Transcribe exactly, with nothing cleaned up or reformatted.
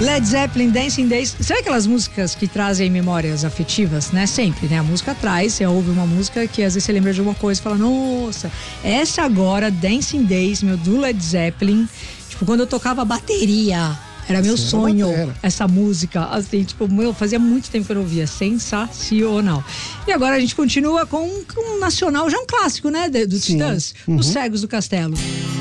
Led Zeppelin, Dancing Days. Sabe aquelas músicas que trazem memórias afetivas, né? Sempre, né? A música traz, você ouve uma música que às vezes você lembra de alguma coisa e fala, nossa, essa agora, Dancing Days, meu, do Led Zeppelin. Tipo, quando eu tocava bateria, era meu Você sonho, era batera. essa música. Assim, tipo, meu, fazia muito tempo que eu não ouvia. Sensacional. E agora a gente continua com, com um nacional, já um clássico, né? Do Sim. Titãs, Uhum. Os Cegos do Castelo.